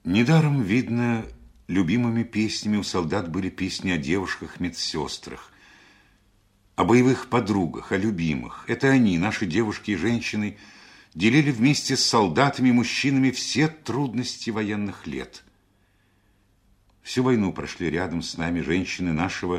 Недаром, видно, любимыми песнями у солдат были песни о девушках-медсестрах, о боевых подругах, о любимых. Это они, наши девушки и женщины, делили вместе с солдатами и мужчинами все трудности военных лет. Всю войну прошли рядом с нами женщины нашего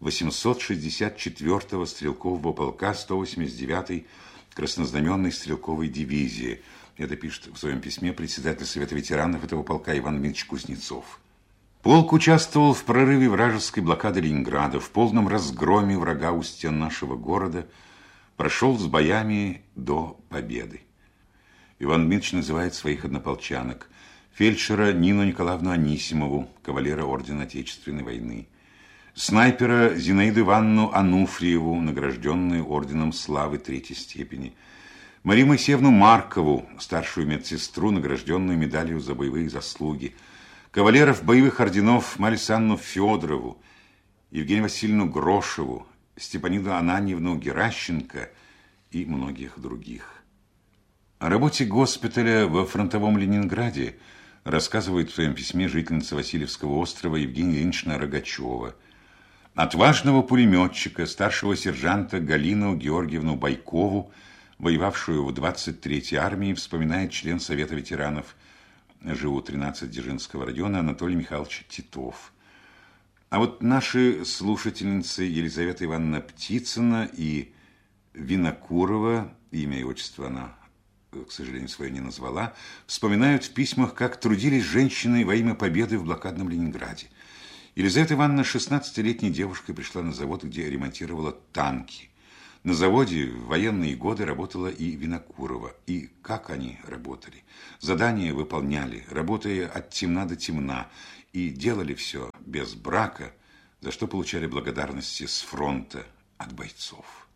864-го стрелкового полка 189-й краснознаменной стрелковой дивизии. Это пишет в своем письме председатель Совета ветеранов этого полка Иван Дмитриевич Кузнецов. Полк участвовал в прорыве вражеской блокады Ленинграда, в полном разгроме врага у стен нашего города, прошел с боями до победы. Иван Дмитриевич называет своих однополчанок: фельдшера Нину Николаевну Анисимову, кавалера ордена Отечественной войны, снайпера Зинаиду Ивановну Ануфриеву, награжденную орденом славы третьей степени, Марию Моисеевну Маркову, старшую медсестру, награжденную медалью за боевые заслуги, кавалеров боевых орденов Марисанну Федорову, Евгению Васильевну Грошеву, Степаниду Ананьевну Геращенко и многих других. О работе госпиталя во фронтовом Ленинграде рассказывает в своем письме жительница Васильевского острова Евгения Ильинична Рогачева. Отважного пулеметчика, старшего сержанта Галину Георгиевну Байкову, воевавшую в 23-й армии, вспоминает член Совета ветеранов ЖУ 13 Дзержинского района Анатолий Михайлович Титов. А вот наши слушательницы Елизавета Ивановна Птицына и Винокурова, имя и отчество она, к сожалению, свое не назвала, вспоминают в письмах, как трудились женщины во имя победы в блокадном Ленинграде. Елизавета Ивановна 16-летней девушкой пришла на завод, где ремонтировала танки. На заводе в военные годы работала и Винокурова. И как они работали? Задания выполняли, работая от темна до темна, и делали все без брака, за что получали благодарности с фронта от бойцов.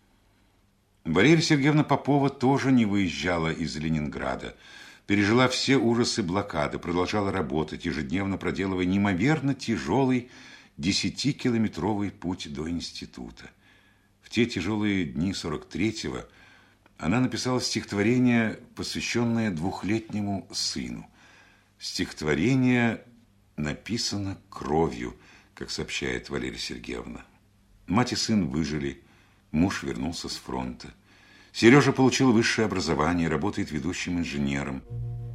Валерия Сергеевна Попова тоже не выезжала из Ленинграда, пережила все ужасы блокады, продолжала работать, ежедневно проделывая неимоверно тяжелый 10-километровый путь до института. В те тяжелые дни 43-го она написала стихотворение, посвященное двухлетнему сыну. Стихотворение написано кровью, как сообщает Валерия Сергеевна. Мать и сын выжили, муж вернулся с фронта. Сережа получил высшее образование, работает ведущим инженером.